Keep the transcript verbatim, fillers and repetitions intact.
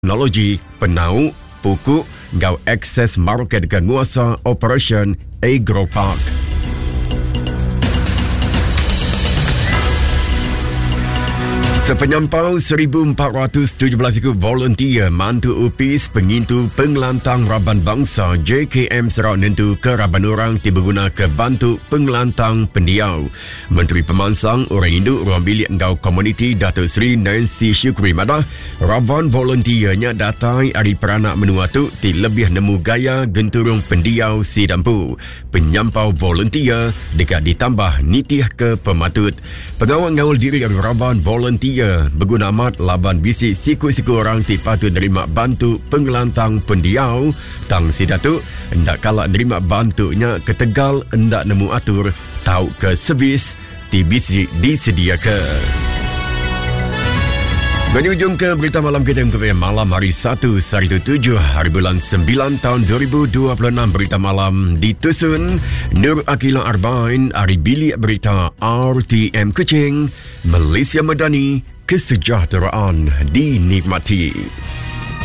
teknologi, penau, pokok, ngau akses market ke nguasa Operation Agropark. Sepenyampau seribu empat ratus tujuh belas ikut volunteer mantu upis pengintu pengelantang Raban Bangsa J K M Sarawak Nentu ke Raban Orang tiba guna ke bantu pengelantang pendiau. Menteri Pemansang Orang Induk Ruang Bilik Engkau Komuniti Datuk Seri Nancy Syukri madah Raban volunteernya datai hari peranak menua tu ti lebih nemu gaya genturung pendiau si dampu. Penyampau volunteer dekat ditambah nitih ke pematut. Pegawai ngaul diri dari Raban volunteer berguna amat laban bisik siku-siku orang ti patut nerima bantu pengelantang pendiau tang si datuk hendak kalak nerima bantunya ke Tegal hendak nemu atur tau ke servis ti bisik disediakan. Bagi ujung ke berita malam kita untuk malam hari satu hari tujuh hari bulan sembilan tahun dua ribu dua puluh enam. Berita malam ditusun Nur Akila Arbain, hari bilik berita R T M Kuching, Malaysia Madani, kesejahteraan dinikmati.